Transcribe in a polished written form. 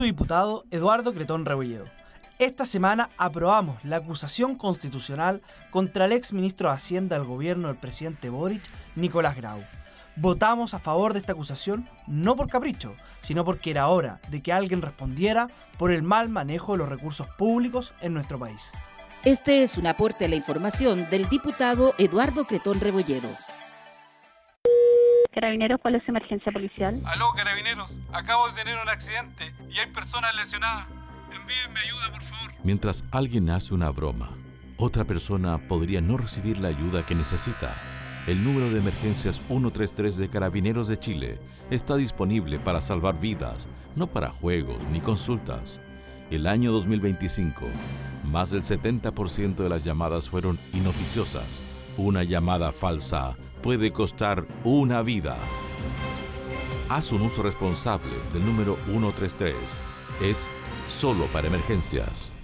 Diputado Eduardo Cretón Rebolledo. Esta semana aprobamos la acusación constitucional contra el ex ministro de Hacienda del gobierno del presidente Boric, Nicolás Grau. Votamos a favor de esta acusación no por capricho, sino porque era hora de que alguien respondiera por el mal manejo de los recursos públicos en nuestro país. Este es un aporte a la información del diputado Eduardo Cretón Rebolledo. Carabineros, ¿cuál es su emergencia policial? Aló, Carabineros, acabo de tener un accidente y hay personas lesionadas. Envíenme ayuda, por favor. Mientras alguien hace una broma, otra persona podría no recibir la ayuda que necesita. El número de emergencias 133 de Carabineros de Chile está disponible para salvar vidas, no para juegos ni consultas. El año 2025, más del 70% de las llamadas fueron inoficiosas. Una llamada falsa puede costar una vida. Haz un uso responsable del número 133. Es solo para emergencias.